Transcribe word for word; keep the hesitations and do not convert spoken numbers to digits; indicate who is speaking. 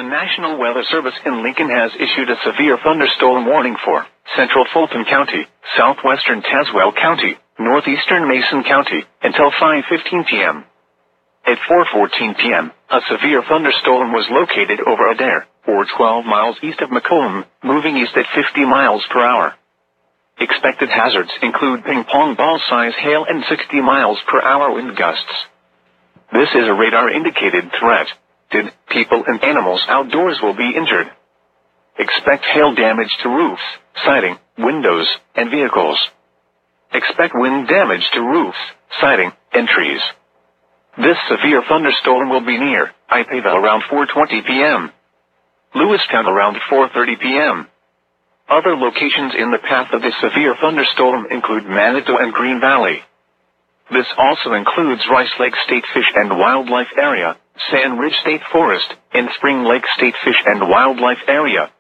Speaker 1: National Weather Service in Lincoln has issued a severe thunderstorm warning for central Fulton County, southwestern Tazewell County, northeastern Mason County, until five fifteen p.m. At four fourteen p.m., a severe thunderstorm was located over Adair, or twelve miles east of McComb, moving east at fifty miles per hour. Expected hazards include ping-pong ball-size hail and sixty miles per hour wind gusts. This is a radar-indicated threat. Did people and animals outdoors will be injured. Expect hail damage to roofs, siding, windows, and vehicles. Expect wind damage to roofs, siding, and trees. This severe thunderstorm will be near Ipaville around four twenty p.m. Lewistown around four thirty p.m. Other locations in the path of the severe thunderstorm include Manitou and Green Valley. This also includes Rice Lake State Fish and Wildlife Area, Sand Ridge State Forest, and Spring Lake State Fish and Wildlife Area.